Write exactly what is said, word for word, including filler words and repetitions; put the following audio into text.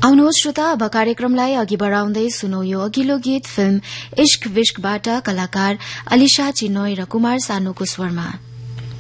आउनुहोस् श्रोता, अब कार्यक्रमलाई अघि बढ़ाउँदै सुनौ यो अघिल्लो गीत फिल्म इश्क विश्कबाट कलाकार अलिशा चिनोय र कुमार सानुको स्वरमा।